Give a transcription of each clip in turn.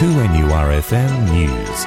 2NURFM News.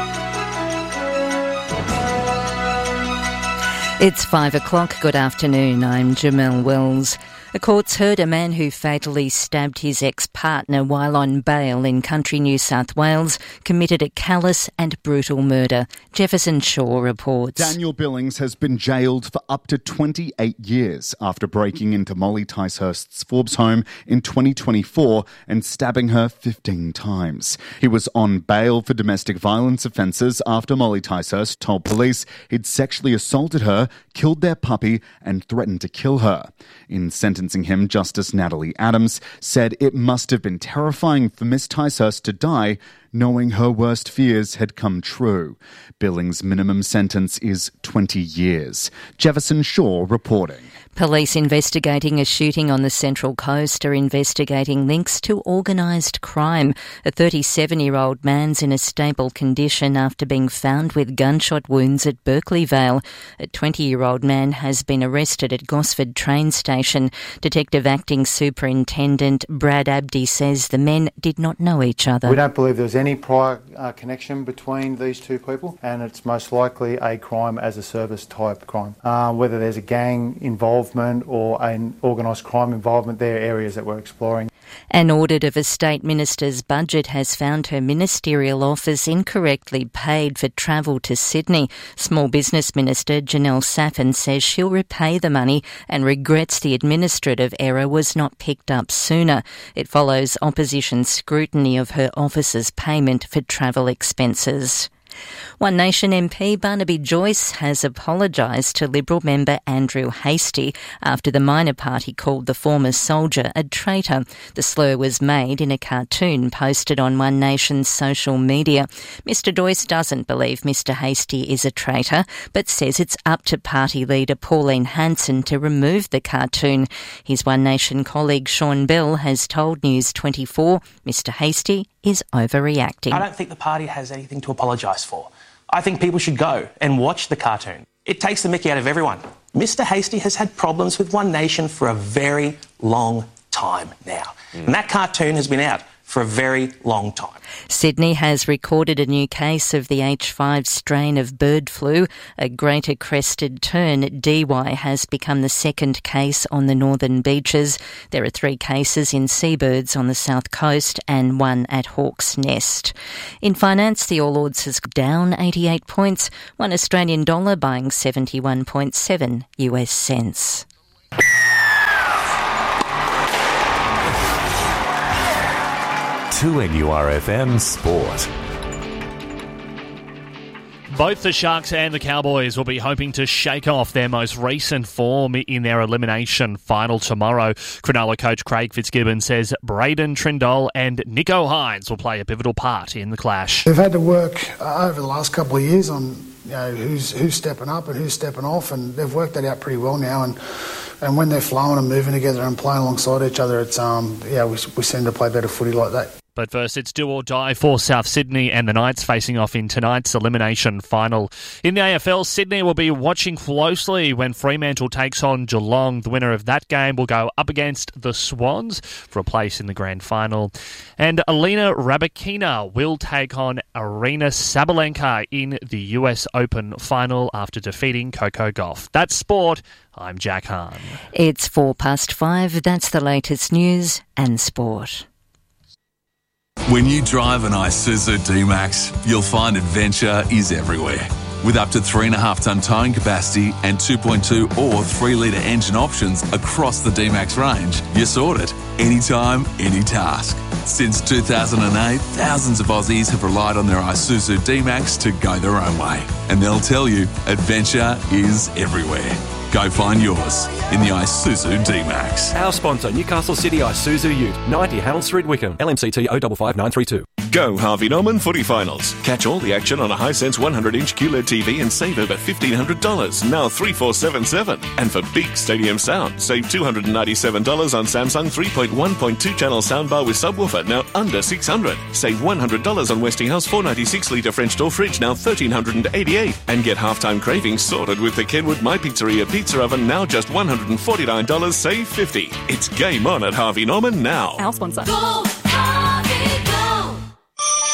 It's 5 o'clock. Good afternoon. I'm Jamelle Wells. The court's heard a man who fatally stabbed his ex-partner while on bail in country New South Wales committed a callous and brutal murder. Jefferson Shaw reports. Daniel Billings has been jailed for up to 28 years after breaking into Molly Ticehurst's Forbes home in 2024 and stabbing her 15 times. He was on bail for domestic violence offences after Molly Ticehurst told police he'd sexually assaulted her, killed their puppy and threatened to kill her. In sentencing him, Justice Natalie Adams said it must have been terrifying for Miss Ticehurst to die knowing her worst fears had come true. Billings' minimum sentence is 20 years. Jefferson Shaw reporting. Police investigating a shooting on the Central Coast are investigating links to organised crime. A 37-year-old man's in a stable condition after being found with gunshot wounds at Berkeley Vale. A 20-year-old man has been arrested at Gosford train station. Detective Acting Superintendent Brad Abdi says the men did not know each other. We don't believe there was any prior connection between these two people, and it's most likely a crime as a service type crime. Whether there's a gang involvement or an organised crime involvement, they're areas that we're exploring. An audit of a state minister's budget has found her ministerial office incorrectly paid for travel to Sydney. Small Business Minister Janelle Saffin says she'll repay the money and regrets the administrative error was not picked up sooner. It follows opposition scrutiny of her office's payment for travel expenses. One Nation MP Barnaby Joyce has apologised to Liberal member Andrew Hastie after the Minor Party called the former soldier a traitor. The slur was made in a cartoon posted on One Nation's social media. Mr Joyce doesn't believe Mr Hastie is a traitor, but says it's up to party leader Pauline Hanson to remove the cartoon. His One Nation colleague Sean Bell has told News 24 Mr Hastie is overreacting. I don't think the party has anything to apologise for. I think people should go and watch the cartoon. It takes the mickey out of everyone. Mr Hastie has had problems with One Nation for a very long time now. And that cartoon has been out for a very long time. Sydney has recorded a new case of the H5 strain of bird flu. A greater crested tern at DY has become the second case on the northern beaches. There are 3 cases in seabirds on the south coast and 1 at Hawke's Nest. In finance, the All Ords has down 88 points, $1 Australian dollar buying 71.7 US cents. NURFM Sport. Both the Sharks and the Cowboys will be hoping to shake off their most recent form in their elimination final tomorrow. Cronulla coach Craig Fitzgibbon says Braden Trindall and Nico Hines will play a pivotal part in the clash. They've had to work over the last couple of years on who's stepping up and who's stepping off, and they've worked that out pretty well now. And when they're flowing and moving together and playing alongside each other, it's we seem to play better footy like that. But first, it's do or die for South Sydney and the Knights facing off in tonight's elimination final. In the AFL, Sydney will be watching closely when Fremantle takes on Geelong. The winner of that game will go up against the Swans for a place in the grand final. And Alina Rybakina will take on Aryna Sabalenka in the US Open final after defeating Coco Gauff. That's sport. I'm Jack Hahn. It's 5:04. That's the latest news and sport. When you drive an Isuzu D-Max, you'll find adventure is everywhere. With up to 3.5-tonne towing capacity and 2.2 or 3-litre engine options across the D-Max range, you're sorted. Anytime, any task. Since 2008, thousands of Aussies have relied on their Isuzu D-Max to go their own way. And they'll tell you, adventure is everywhere. Go find yours in the Isuzu D-Max. Our sponsor, Newcastle City Isuzu Ute, 90 Harold Street, Wickham, LMCT 055932. Go Harvey Norman Footy Finals. Catch all the action on a Hisense 100-inch QLED TV and save over $1,500, now 3477. And for big stadium sound, save $297 on Samsung 3.1.2 channel soundbar with subwoofer, now under $600. Save $100 on Westinghouse 496-litre French door fridge, now $1,388. And get halftime cravings sorted with the Kenwood My Pizzeria pizza oven, now just $149, save $50. It's game on at Harvey Norman now. Our sponsor. Go, Harvey, go!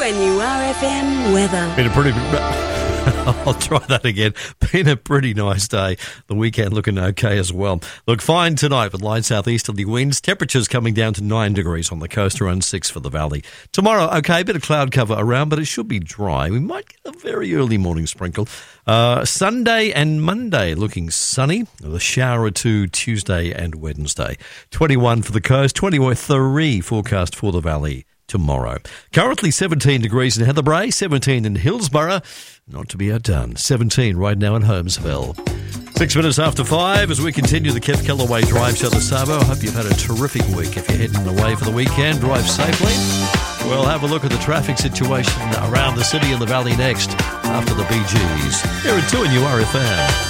NURFM weather. Been a pretty... I'll try that again. Been a pretty nice day. The weekend looking okay as well. Look, fine tonight with light southeasterly winds. Temperatures coming down to 9 degrees on the coast, around 6 for the valley. Tomorrow, okay, a bit of cloud cover around, but it should be dry. We might get a very early morning sprinkle. Sunday and Monday looking sunny. A shower or two Tuesday and Wednesday. 21 for the coast, 23 forecast for the valley tomorrow. Currently 17 degrees in Heatherbrae, 17 in Hillsborough. Not to be outdone. 17 right now in Holmesville. 6 minutes after 5 as we continue the Kev Kellaway drive to the Sabo. I hope you've had a terrific week. If you're heading away for the weekend, drive safely. We'll have a look at the traffic situation around the city and the valley next after the Bee Gees. Here at 2 NURFM.